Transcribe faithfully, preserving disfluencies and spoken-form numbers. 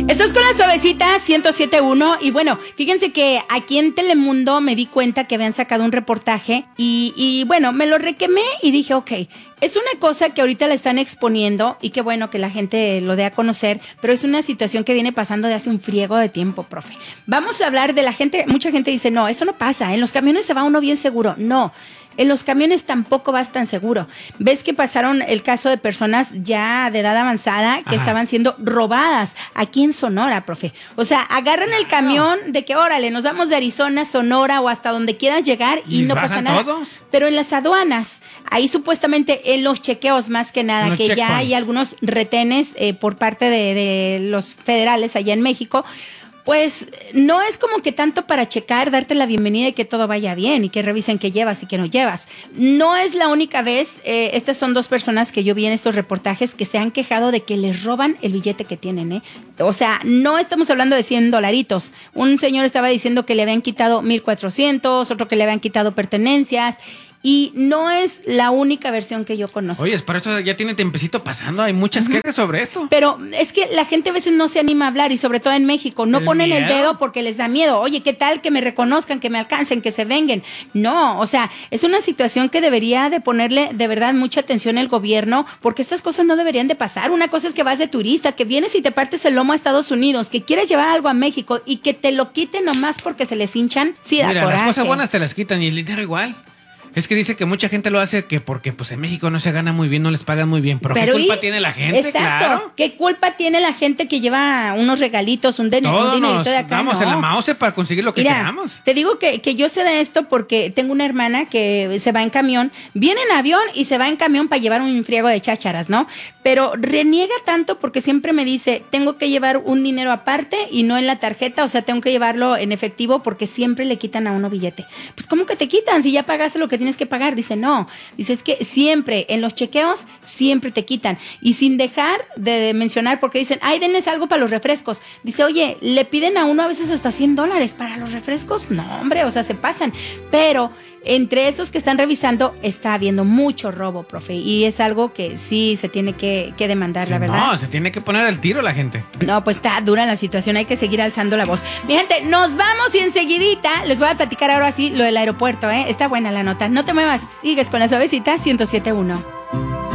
Estás con la suavecita ciento siete punto uno y bueno, fíjense que aquí en Telemundo me di cuenta que habían sacado un reportaje y, y bueno, me lo requemé y dije, ok, es una cosa que ahorita la están exponiendo y qué bueno que la gente lo dé a conocer, pero es una situación que viene pasando de hace un friego de tiempo, profe. Vamos a hablar de la gente, mucha gente dice, no, eso no pasa, en los camiones se va uno bien seguro. No, en los camiones tampoco vas tan seguro. Ves que pasaron el caso de personas ya de edad avanzada que Ajá. estaban siendo robadas aquí en Sonora, profe. O sea, agarran el camión de que, órale, nos vamos de Arizona, Sonora o hasta donde quieras llegar y, y no pasa nada. Todos? Pero en las aduanas, ahí supuestamente en los chequeos más que nada, los que ya hay algunos retenes eh, por parte de, de los federales allá en México, pues no es como que tanto para checar, darte la bienvenida y que todo vaya bien y que revisen qué llevas y qué no llevas. No es la única vez, eh, estas son dos personas que yo vi en estos reportajes que se han quejado de que les roban el billete que tienen, ¿eh? O sea, no estamos hablando de cien dolaritos. Un señor estaba diciendo que le habían quitado mil cuatrocientos, otro que le habían quitado pertenencias. Y no es la única versión que yo conozco. Oye, para esto ya tiene tiempecito pasando, hay muchas uh-huh. quejas sobre esto. Pero es que la gente a veces no se anima a hablar y sobre todo en México, no el ponen miedo. el dedo porque les da miedo. Oye, ¿qué tal que me reconozcan, que me alcancen, que se vengan? No, o sea, es una situación que debería de ponerle de verdad mucha atención el gobierno porque estas cosas no deberían de pasar. Una cosa es que vas de turista, que vienes y te partes el lomo a Estados Unidos, que quieres llevar algo a México y que te lo quiten nomás porque se les hinchan. Sí, da Mira, coraje. Las cosas buenas te las quitan y el dinero igual. Es que dice que mucha gente lo hace que porque pues en México no se gana muy bien, no les pagan muy bien. Pero, ¿Pero ¿qué culpa y? tiene la gente? Exacto. Claro. ¿Qué culpa tiene la gente que lleva unos regalitos, un, den- un dinerito de acá? Vamos no. en la mouse para conseguir lo que Mira, queramos. Te digo que, que yo sé de esto porque tengo una hermana que se va en camión, viene en avión y se va en camión para llevar un friego de chácharas, ¿no? Pero reniega tanto porque siempre me dice, tengo que llevar un dinero aparte y no en la tarjeta, o sea, tengo que llevarlo en efectivo porque siempre le quitan a uno billete. Pues, ¿cómo que te quitan? Si ya pagaste lo que tienes que pagar. Dice, no. No, dice, es que siempre, en los chequeos, siempre te quitan. Y sin dejar de mencionar, porque dicen, ay, denles algo para los refrescos. Dice, oye, le piden a uno a veces hasta cien dólares para los refrescos. No, hombre, o sea, se pasan. Pero entre esos que están revisando está habiendo mucho robo, profe. Y es algo que sí se tiene que, que demandar, sí, la verdad. No, se tiene que poner al tiro la gente. No, pues está dura la situación, hay que seguir alzando la voz. Mi gente, nos vamos y enseguidita les voy a platicar ahora sí lo del aeropuerto, ¿eh? Está buena la nota. No te muevas, sigues con la suavecita ciento siete punto uno.